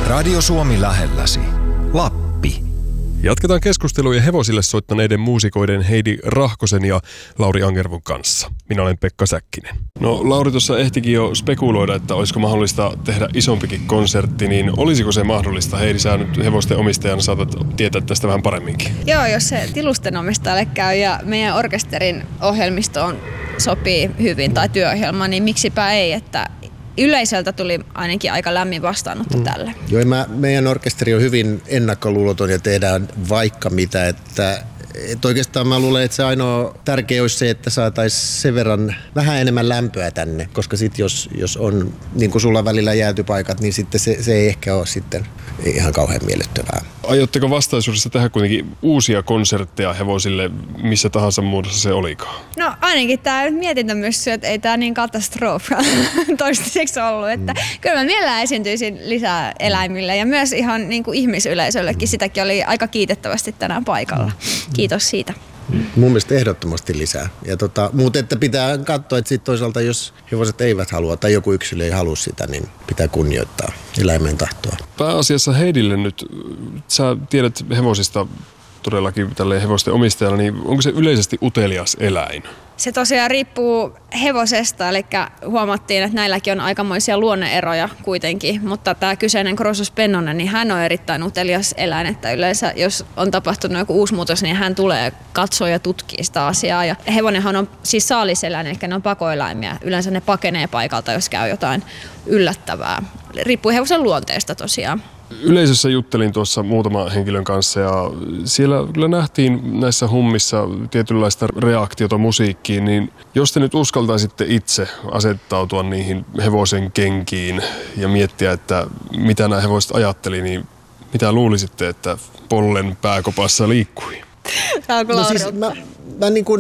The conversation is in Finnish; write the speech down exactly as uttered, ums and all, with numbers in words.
Radio Suomi lähelläsi. Lappi. Jatketaan keskusteluja hevosille soittaneiden muusikoiden Heidi Rahkosen ja Lauri Angervun kanssa. Minä olen Pekka Säkkinen. No Lauri tuossa ehtikin jo spekuloida, että olisiko mahdollista tehdä isompikin konsertti, niin olisiko se mahdollista? Heidi, sä nyt hevosten omistajana saatat tietää tästä vähän paremminkin. Joo, jos se tilusten omistajalle käy ja meidän orkesterin ohjelmistoon sopii hyvin tai työohjelma, niin miksipä ei, että yleisöltä tuli ainakin aika lämmin vastaanotto mm. tälle. Joo, mä, meidän orkesteri on hyvin ennakkoluuloton ja tehdään vaikka mitä, että et oikeastaan mä luulen, että se ainoa tärkeä olisi se, että saataisiin sen verran vähän enemmän lämpöä tänne, koska sit jos, jos on niin kuin sulla välillä jäätypaikat, niin sitten se, se ei ehkä ole sitten ihan kauhean miellyttävää. Aiotteko vastaisuudessa tehdä kuitenkin uusia konsertteja hevosille, missä tahansa muodossa se olikaan? No ainakin tämä mietintämyssy, että ei tämä niin katastrofa toistaiseksi ollut. Että mm. Kyllä mä mielellään esiintyisin lisää eläimille ja myös ihan niin kuin ihmisyleisöllekin. Sitäkin oli aika kiitettävästi tänään paikalla. Mm. Kiitos siitä. Mun mielestä ehdottomasti lisää. Ja tota, mutta että pitää katsoa, että sit toisaalta jos hevoset eivät halua tai joku yksilö ei halua sitä, niin pitää kunnioittaa eläimen tahtoa. Pääasiassa Heidille nyt, sä tiedät hevosista todellakin tälle hevosten omistajana, niin onko se yleisesti utelias eläin? Se tosiaan riippuu hevosesta, eli huomattiin, että näilläkin on aikamoisia luonneeroja kuitenkin, mutta tämä kyseinen Crossus Pennonen, niin hän on erittäin utelias eläin, että yleensä jos on tapahtunut joku uusi muutos, niin hän tulee katsoa ja tutkii sitä asiaa. Ja hevonenhan on siis saaliseläin, eli ne on pakoeläimiä. Yleensä ne pakenee paikalta, jos käy jotain yllättävää. Riippuu hevosen luonteesta tosiaan. Yleisössä juttelin tuossa muutaman henkilön kanssa ja siellä kyllä nähtiin näissä hummissa tietynlaista reaktiota musiikkiin, niin jos te nyt uskaltaisitte itse asettautua niihin hevosen kenkiin ja miettiä, että mitä nämä hevoset ajatteli, niin mitä luulisitte, että pollen pääkopassa liikkui? No siis mä, mä niin kuin